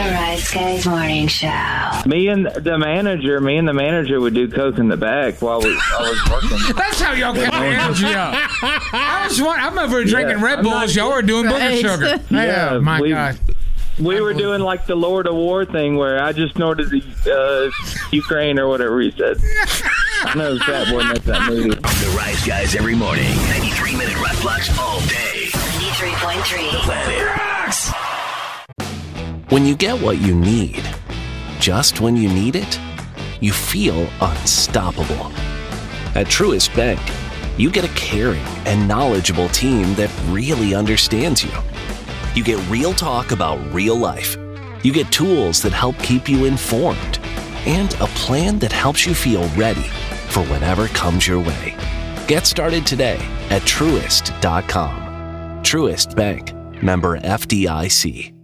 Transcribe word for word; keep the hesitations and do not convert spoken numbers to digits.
Rise Guys Morning Show. Me and the manager, me and the manager would do coke in the back while we, I was working. That's how y'all kept the energy up. I was one, I'm over drinking Yeah, Red I'm Bulls. not- Y'all were doing booger Right. sugar. Yeah, Oh, my we- God. We were doing like the Lord of War thing where I just snorted the uh, Ukraine or whatever he said. I know Fat Boy makes that movie. The Rise Guys every morning. ninety-three minute rap blocks all day. ninety-three point three. Planet Rocks. When you get what you need, just when you need it, you feel unstoppable. At Truist Bank, you get a caring and knowledgeable team that really understands you. You get real talk about real life. You get tools that help keep you informed and a plan that helps you feel ready for whatever comes your way. Get started today at Truist dot com. Truist Bank, member F D I C.